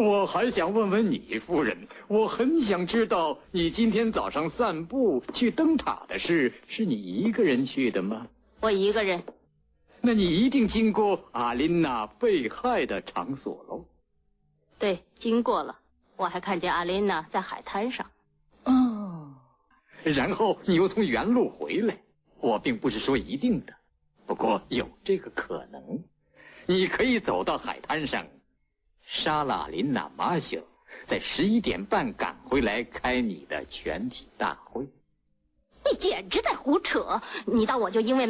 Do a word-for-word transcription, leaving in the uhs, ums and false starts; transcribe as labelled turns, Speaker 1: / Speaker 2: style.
Speaker 1: 我还想问问你，夫人，我很想知道你今天早上散步去灯塔的事，是你一个人去的吗？
Speaker 2: 我一个人。
Speaker 1: 那你一定经过阿琳娜被害的场所喽？
Speaker 2: 对，经过了。我还看见阿琳娜在海滩上。
Speaker 1: 哦，然后你又从原路回来。我并不是说一定的，不过有这个可能。你可以走到海滩上，莎拉琳娜马修在十一点半赶回来开你的全体大会。
Speaker 2: 你简直在胡扯！你当我就因为